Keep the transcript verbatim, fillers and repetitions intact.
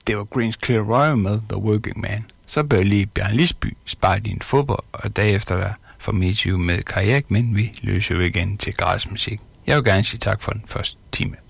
Det var Greens Clearwater med The Working Man. Så bør lige Bjørn Lisby spare din fodbold, og derefter der får Meteo med kajak, men vi løser jo igen til græsmusik. Jeg vil gerne sige tak for den første time.